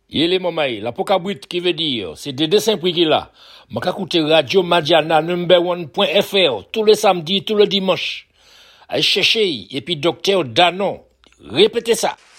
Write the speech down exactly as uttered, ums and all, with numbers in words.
Il est mamaï, la pokabrit qui veut dire, c'est des dessins prix qu'il a. M'a écouter Radio Madiana number one point F R tous les samedis, tous les dimanches. Allez chercher, et puis docteur Danon. Répétez ça.